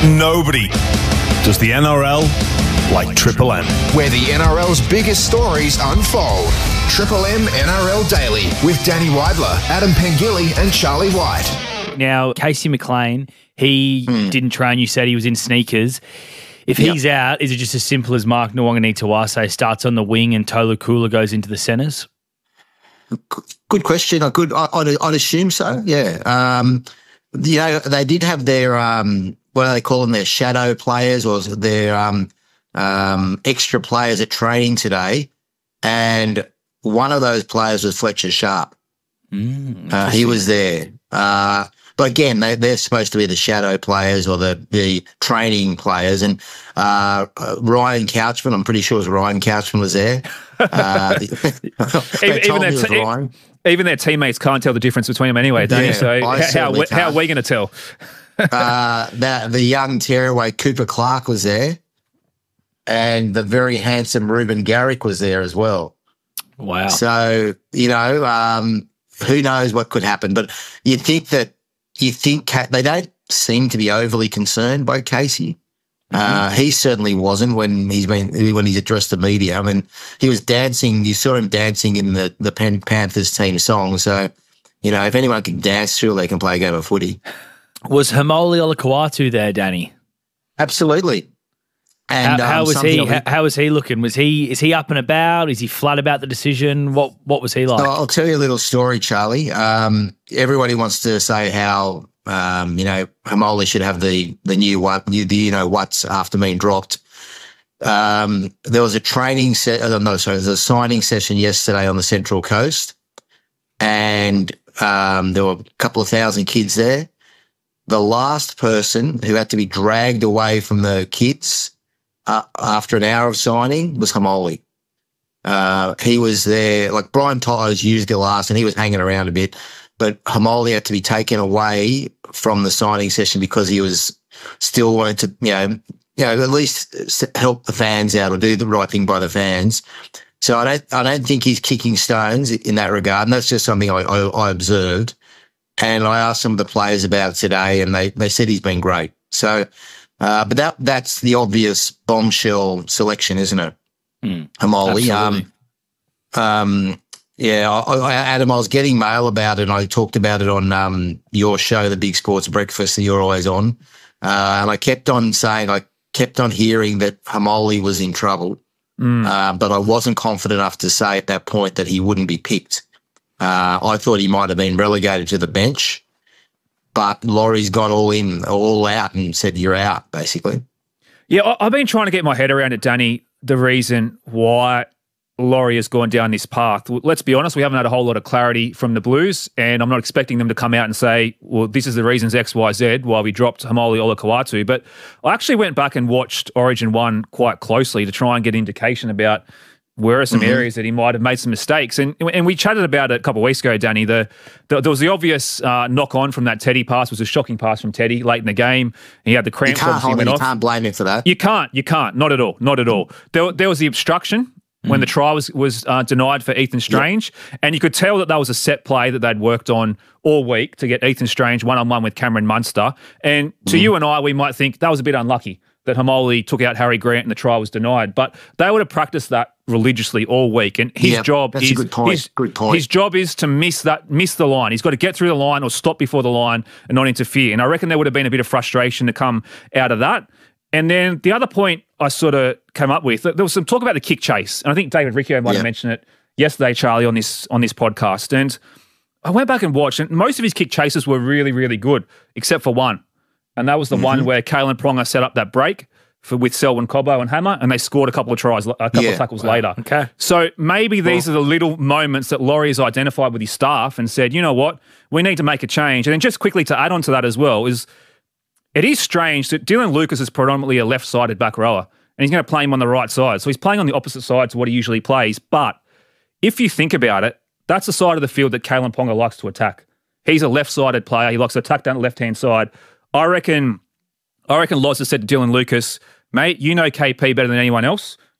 Nobody does the NRL like Triple M. Where the NRL's biggest stories unfold. Triple M NRL Daily with Danny Weidler, Adam Pengilly and Charlie White. Now, Casey McLean, he didn't train. You said he was in sneakers. If he's out, is it just as simple as Mark Nwangani-Tawase starts on the wing and Tolu Kula goes into the centres? Good question. I'd assume so, yeah. They did have their, what do they call them, their shadow players or their extra players at training today, and one of those players was Fletcher Sharp. He was there. But again, they're supposed to be the shadow players or the training players. And Ryan Couchman, I'm pretty sure it was Ryan Couchman was there. Even their teammates can't tell the difference between them anyway, don't you? So how are we going to tell? The young tearaway Cooper Clark was there, and the very handsome Ruben Garrick was there as well. Wow. So, who knows what could happen. But you think they don't seem to be overly concerned by Casey. He certainly wasn't when he's addressed the media. I mean, he was dancing. You saw him dancing in the Panthers team song. So, if anyone can dance, sure they can play a game of footy. Was Haumole Olakau'atu there, Danny? Absolutely. And how was he? How was he looking? Is he up and about? Is he flat about the decision? What was he like? I'll tell you a little story, Charlie. Everybody wants to say how Haumole should have the new what's after being dropped. There was a there's a signing session yesterday on the Central Coast, and there were a couple of thousand kids there. The last person who had to be dragged away from the kids after an hour of signing was Haumole. He was there, like Brian Toto was usually the last, and he was hanging around a bit, but Haumole had to be taken away from the signing session because he was still wanting to, at least help the fans out or do the right thing by the fans. So I don't think he's kicking stones in that regard, and that's just something I observed. And I asked some of the players about it today, and they said he's been great. So, but that's the obvious bombshell selection, isn't it? Haumole. Adam, I was getting mail about it, and I talked about it on your show, The Big Sports Breakfast, that you're always on. And I kept on hearing that Haumole was in trouble, but I wasn't confident enough to say at that point that he wouldn't be picked. I thought he might have been relegated to the bench, but Laurie's got all out and said, you're out, basically. Yeah, I've been trying to get my head around it, Danny, the reason why Laurie has gone down this path. Let's be honest, we haven't had a whole lot of clarity from the Blues, and I'm not expecting them to come out and say, well, this is the reasons X, Y, Z why we dropped Haumole Olakau'atu. But I actually went back and watched Origin 1 quite closely to try and get indication about where are some areas that he might have made some mistakes. And we chatted about it a couple of weeks ago, Danny. There was the obvious knock-on from that Teddy pass. It was a shocking pass from Teddy late in the game. He had the cramps. You can't blame him for that. You can't. Not at all. Not at all. There was the obstruction when the try was denied for Ethan Strange, and you could tell that was a set play that they'd worked on all week to get Ethan Strange one-on-one with Cameron Munster. And to you and I, we might think that was a bit unlucky that Haumole took out Harry Grant and the try was denied. But they would have practiced that religiously all week. And his job is good point. His job is to miss the line. He's got to get through the line or stop before the line and not interfere. And I reckon there would have been a bit of frustration to come out of that. And then the other point I sort of came up with, there was some talk about the kick chase. And I think David Riccio might have mentioned it yesterday, Charlie, on this podcast. And I went back and watched, and most of his kick chases were really, really good, except for one. And that was the one where Kalen Pronger set up that break with Selwyn Cobbo and Hammer, and they scored a couple of tackles later. Okay. So maybe these are the little moments that Laurie has identified with his staff and said, you know what, we need to make a change. And then just quickly to add on to that as well is it is strange that Dylan Lucas is predominantly a left-sided back rower, and he's going to play him on the right side. So he's playing on the opposite side to what he usually plays. But if you think about it, that's the side of the field that Kalen Ponga likes to attack. He's a left-sided player. He likes to attack down the left-hand side. I reckon Loz has said to Dylan Lucas, mate, you know KP better than anyone else.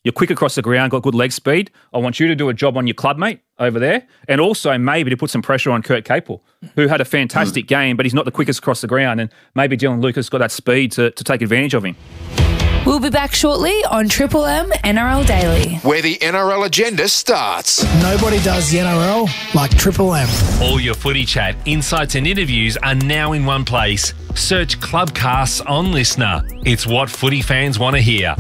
You're quick across the ground, got good leg speed. I want you to do a job on your clubmate over there, and also maybe to put some pressure on Kurt Capel, who had a fantastic game, but he's not the quickest across the ground, and maybe Dylan Lucas got that speed to take advantage of him. We'll be back shortly on Triple M NRL Daily. Where the NRL agenda starts. Nobody does the NRL like Triple M. All your footy chat, insights and interviews are now in one place. Search Clubcasts on Listener. It's what footy fans want to hear.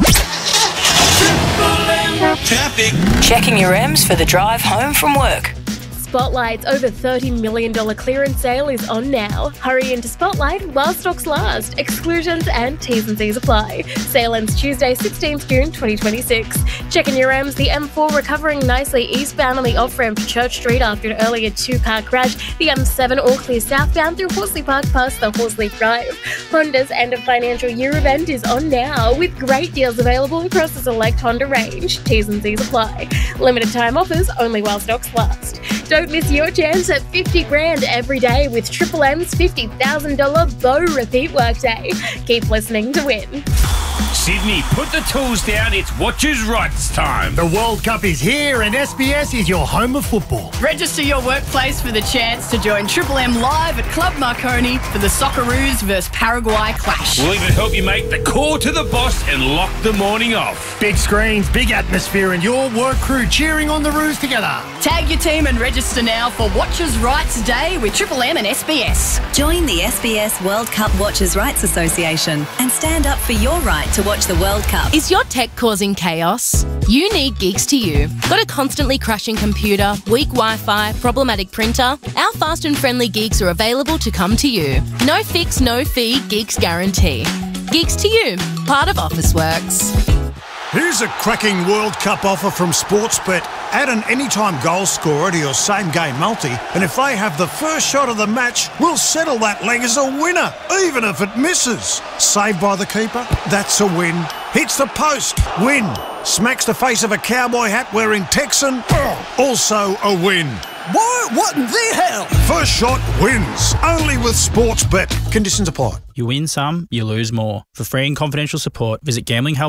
Traffic. Checking your M's for the drive home from work. Spotlight's over $30 million clearance sale is on now. Hurry into Spotlight while stocks last. Exclusions and T's and C's apply. Sale ends Tuesday, 16th June 2026. Checking your M's, the M4 recovering nicely eastbound on the off-ramp to Church Street after an earlier two-car crash. The M7 all clear southbound through Horsley Park past the Horsley Drive. Honda's end of financial year event is on now with great deals available across the select Honda range. T's and C's apply. Limited time offers only while stocks last. Don't miss your chance at 50 grand every day with Triple M's $50,000 Bow Repeat Workday. Keep listening to win. Sydney, put the tools down. It's Watchers' Rights time. The World Cup is here and SBS is your home of football. Register your workplace for the chance to join Triple M live at Club Marconi for the Socceroos vs Paraguay clash. We'll even help you make the call to the boss and lock the morning off. Big screens, big atmosphere and your work crew cheering on the Roos together. Tag your team and register now for Watchers' Rights Day with Triple M and SBS. Join the SBS World Cup Watchers' Rights Association and stand up for your right to watch the World Cup. Is your tech causing chaos? You need Geeks2U. Got a constantly crashing computer, weak Wi-Fi, problematic printer? Our fast and friendly geeks are available to come to you. No fix, no fee, Geeks guarantee. Geeks2U, part of Officeworks. Here's a cracking World Cup offer from Sportsbet. Add an anytime goal scorer to your same-game multi, and if they have the first shot of the match, we'll settle that leg as a winner, even if it misses. Saved by the keeper? That's a win. Hits the post? Win. Smacks the face of a cowboy hat wearing Texan? Also a win. What in the hell? First shot wins. Only with Sportsbet. Conditions apply. You win some, you lose more. For free and confidential support, visit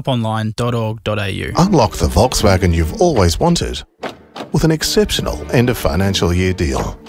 gamblinghelponline.org.au. Unlock the Volkswagen you've always wanted with an exceptional end of financial year deal.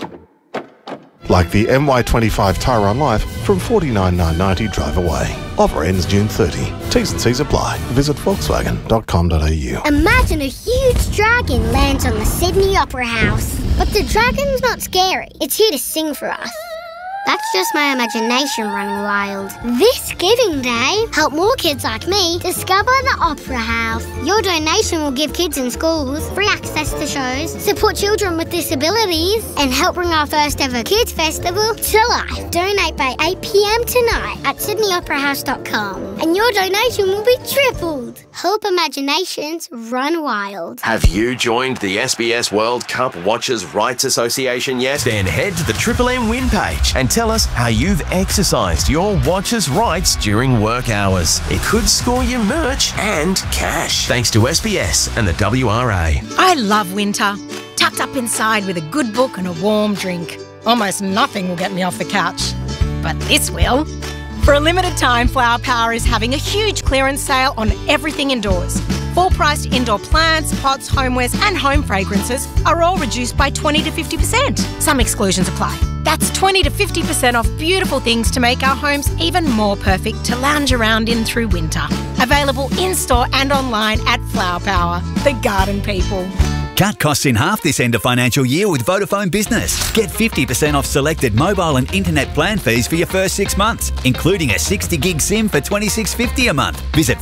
Like the MY25 Tyron Life from $49,990 drive away. Offer ends June 30. T's and C's apply. Visit volkswagen.com.au. Imagine a huge dragon lands on the Sydney Opera House. But the dragon's not scary. It's here to sing for us. That's just my imagination running wild. This Giving Day, help more kids like me discover the Opera House. Your donation will give kids in schools free access to shows, support children with disabilities, and help bring our first ever Kids Festival to life. Donate by 8 p.m. tonight at sydneyoperahouse.com. And your donation will be tripled. Help imaginations run wild. Have you joined the SBS World Cup Watchers' Rights Association yet? Then head to the Triple M win page and tell us how you've exercised your watchers' rights during work hours. It could score you merch and cash. Thanks to SBS and the WRA. I love winter. Tucked up inside with a good book and a warm drink. Almost nothing will get me off the couch. But this will. For a limited time, Flower Power is having a huge clearance sale on everything indoors. Full-priced indoor plants, pots, homewares and home fragrances are all reduced by 20 to 50%. Some exclusions apply. That's 20 to 50% off beautiful things to make our homes even more perfect to lounge around in through winter. Available in-store and online at Flower Power, the garden people. Cut costs in half this end of financial year with Vodafone Business. Get 50% off selected mobile and internet plan fees for your first 6 months, including a 60 gig SIM for $26.50 a month. Visit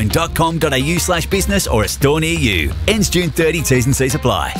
vodafone.com.au/business or a store near you. Ends June 30, T's and C's apply.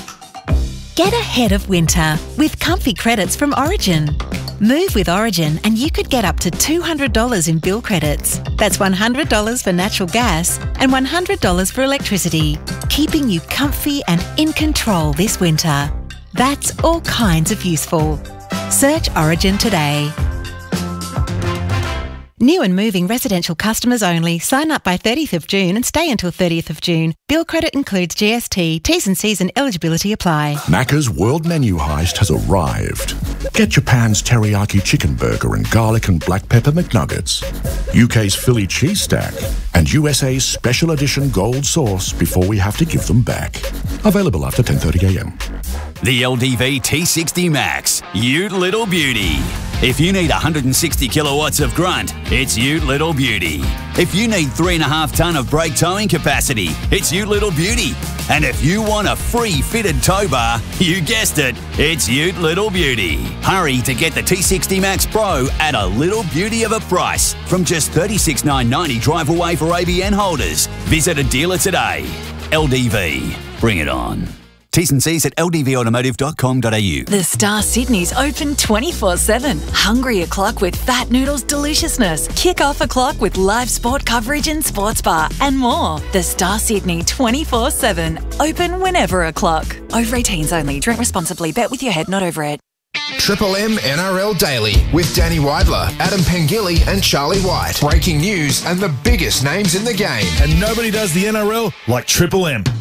Get ahead of winter with comfy credits from Origin. Move with Origin and you could get up to $200 in bill credits. That's $100 for natural gas and $100 for electricity, keeping you comfy and in control this winter. That's all kinds of useful. Search Origin today. New and moving residential customers only. Sign up by 30th of June and stay until 30th of June. Bill credit includes GST. T's and C's and eligibility apply. Macca's World Menu Heist has arrived. Get Japan's teriyaki chicken burger and garlic and black pepper McNuggets, UK's Philly cheese stack, and USA's special edition gold sauce before we have to give them back. Available after 10:30am. The LDV T60 Max, Ute Little Beauty. If you need 160 kilowatts of grunt, it's Ute Little Beauty. If you need 3.5 tonne of brake towing capacity, it's Ute Little Beauty. And if you want a free fitted tow bar, you guessed it, it's Ute Little Beauty. Hurry to get the T60 Max Pro at a little beauty of a price from just $36,990 drive away for ABN holders. Visit a dealer today. LDV, bring it on. T's and C's at ldvautomotive.com.au. The Star Sydney's open 24/7. Hungry o'clock with Fat Noodles deliciousness. Kick off o'clock with live sport coverage and sports bar and more. The Star Sydney 24/7. Open whenever o'clock. Over 18s only. Drink responsibly. Bet with your head, not over it. Triple M NRL Daily with Danny Weidler, Adam Pengilly and Charlie White. Breaking news and the biggest names in the game. And nobody does the NRL like Triple M.